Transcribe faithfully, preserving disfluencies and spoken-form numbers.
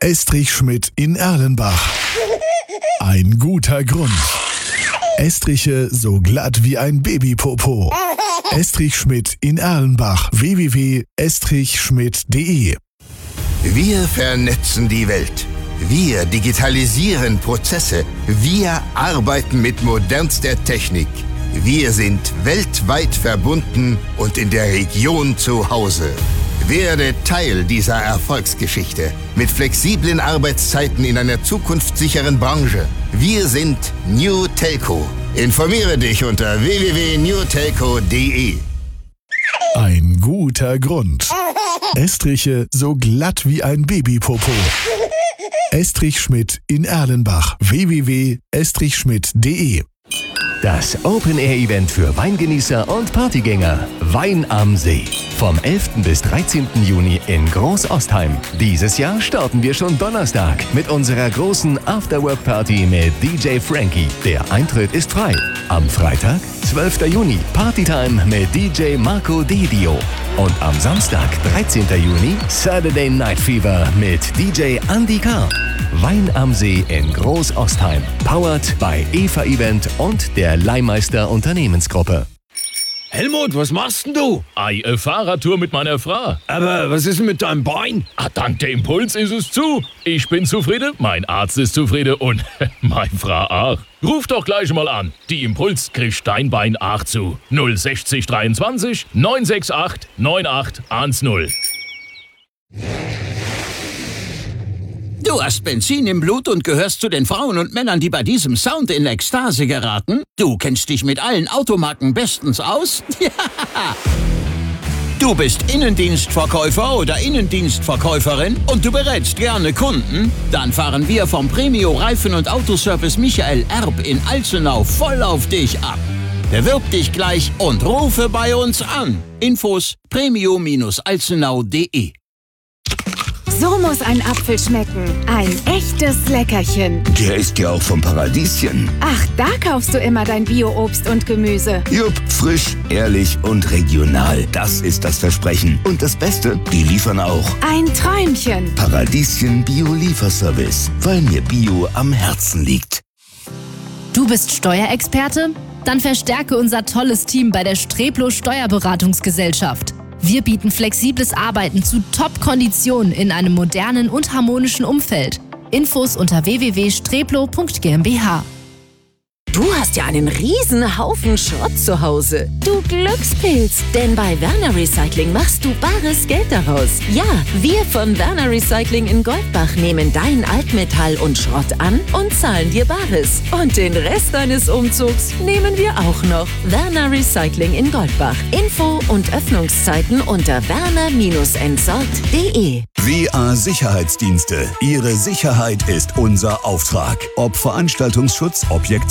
Estrich Schmidt in Erlenbach. Ein guter Grund. Estriche so glatt wie ein Babypopo. Estrich Schmidt in Erlenbach. w w w punkt estrich schmidt punkt de. Wir vernetzen die Welt. Wir digitalisieren Prozesse. Wir arbeiten mit modernster Technik. Wir sind weltweit verbunden und in der Region zu Hause. Werde Teil dieser Erfolgsgeschichte mit flexiblen Arbeitszeiten in einer zukunftssicheren Branche. Wir sind New Telco. Informiere dich unter w w w punkt new telco punkt de. Ein guter Grund. Estriche so glatt wie ein Babypopo. Estrich Schmidt in Erlenbach. w w w punkt estrich schmidt punkt de. Das Open-Air-Event für Weingenießer und Partygänger. Wein am See. Vom elften bis dreizehnten Juni in Großostheim. Dieses Jahr starten wir schon Donnerstag mit unserer großen Afterwork-Party mit D J Frankie. Der Eintritt ist frei. Am Freitag, zwölften Juni, Partytime mit D J Marco Dedio. Und am Samstag, dreizehnten Juni, Saturday Night Fever mit D J Andy K. Wein am See in Großostheim. Powered by Eva Event und der Leihmeister Unternehmensgruppe. Helmut, was machst denn du? Ei, eine Fahrradtour mit meiner Frau. Aber was ist denn mit deinem Bein? Ah, dank der Impuls ist es zu. Ich bin zufrieden, mein Arzt ist zufrieden und meine Frau auch. Ruf doch gleich mal an. Die Impuls kriegt dein Bein auch zu. null sechzig dreiundzwanzig neun sechs acht neun acht eins null. Du hast Benzin im Blut und gehörst zu den Frauen und Männern, die bei diesem Sound in Ekstase geraten? Du kennst dich mit allen Automarken bestens aus? Ja! Du bist Innendienstverkäufer oder Innendienstverkäuferin und du berätst gerne Kunden? Dann fahren wir vom Premio Reifen- und Autoservice Michael Erb in Alzenau voll auf dich ab. Bewirb dich gleich und rufe bei uns an. Infos premio Bindestrich alzenau punkt de. So muss ein Apfel schmecken. Ein echtes Leckerchen. Der ist ja auch vom Paradieschen. Ach, da kaufst du immer dein Bio-Obst und Gemüse. Jupp, frisch, ehrlich und regional. Das ist das Versprechen. Und das Beste, die liefern auch. Ein Träumchen. Paradieschen Bio-Lieferservice, weil mir Bio am Herzen liegt. Du bist Steuerexperte? Dann verstärke unser tolles Team bei der Streplo Steuerberatungsgesellschaft. Wir bieten flexibles Arbeiten zu Top-Konditionen in einem modernen und harmonischen Umfeld. Infos unter w w w punkt streplo punkt g m b h. Du hast ja einen riesen Haufen Schrott zu Hause. Du Glückspilz, denn bei Werner Recycling machst du bares Geld daraus. Ja, wir von Werner Recycling in Goldbach nehmen dein Altmetall und Schrott an und zahlen dir Bares. Und den Rest deines Umzugs nehmen wir auch noch. Werner Recycling in Goldbach. Info und Öffnungszeiten unter werner entsorgt punkt de. W A Sicherheitsdienste. Ihre Sicherheit ist unser Auftrag. Ob Veranstaltungsschutz, Objekt